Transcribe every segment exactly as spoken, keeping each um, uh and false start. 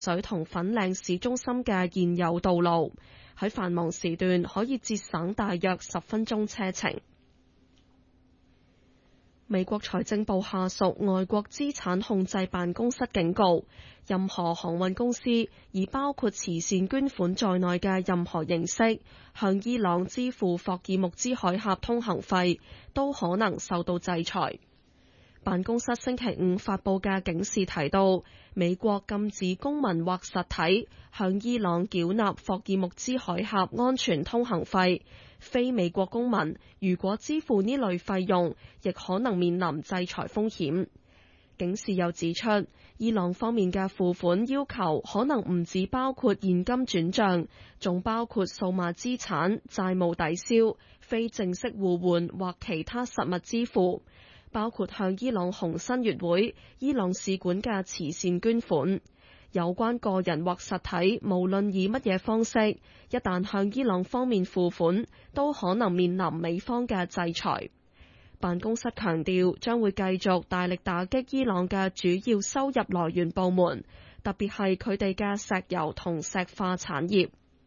水同粉嶺市中心嘅現有道路，喺繁忙時段可以節省大約十分鐘車程。美國財政部下屬外國資產控制辦公室警告，任何航運公司以包括慈善捐款在內嘅任何形式向伊朗支付霍爾木茲海峽通行費，都可能受到制裁。辦公室星期五發佈嘅警示提到，美國禁止公民或實體向伊朗繳納霍爾木茲海峽安全通行費。非美國公民如果支付呢類費用，亦可能面臨制裁風險。警示又指出，伊朗方面嘅付款要求可能唔止包括現金轉賬，仲包括數碼資產、債務抵消、非正式互換或其他實物支付，包括向伊朗紅新月會、伊朗使館嘅慈善捐款。有關個人或實體，無論以乜嘢方式，一旦向伊朗方面付款，都可能面臨美方嘅制裁。辦公室強調，將會繼續大力打擊伊朗嘅主要收入來源部門，特別係佢哋嘅石油同石化產業。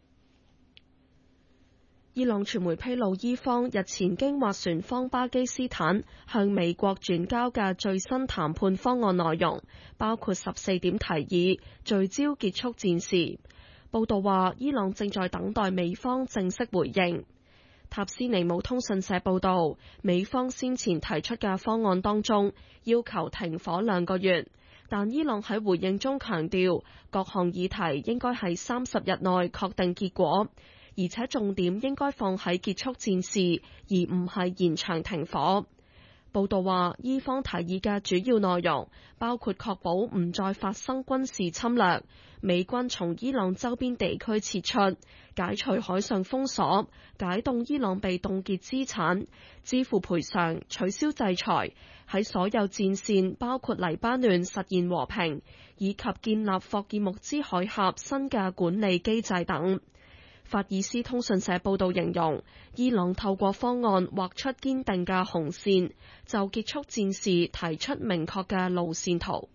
伊朗傳媒披露，伊方日前經斡旋方巴基斯坦向美國轉交嘅最新談判方案內容，包括十四點提議，聚焦結束戰事。報道話，伊朗正在等待美方正式回應。塔斯尼姆通訊社報道，美方先前提出嘅方案當中，要求停火兩個月，但伊朗喺回應中強調，各項議題應該喺三十日內確定結果。而且重點應該放喺結束戰事，而唔係延長停火。報道話，伊方提議嘅主要內容包括確保唔再發生軍事侵略，美軍從伊朗周邊地區撤出，解除海上封鎖，解凍伊朗被凍結資產，支付賠償，取消制裁，喺所有戰線包括黎巴嫩實現和平，以及建立霍爾木茲海峽新嘅管理機制等。法爾斯通訊社報道形容，伊朗透過方案畫出堅定嘅紅線，就結束戰事提出明確嘅路線圖。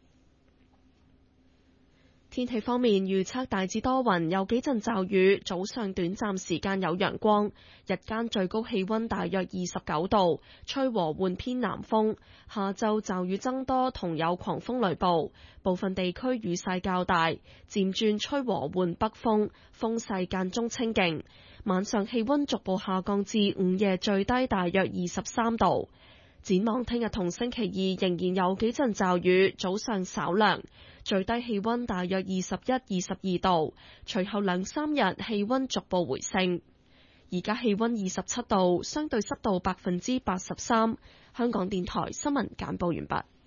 天氣方面，預測大致多雲，有幾陣驟雨，早上短暫時間有陽光，日間最高氣溫大約二十九度，吹和緩偏南風。下晝驟雨增多，同有狂風雷暴，部分地區雨勢較大，漸轉吹和緩北風，風勢間中清勁。晚上氣溫逐步下降至午夜最低大約二十三度。展望聽日同星期二仍然有幾陣驟雨，早上稍涼，最低氣溫大約二十一、二十二度。隨後兩三日氣溫逐步回升。而家氣溫二十七度，相對濕度百分之八十三。香港電台新聞簡報完畢。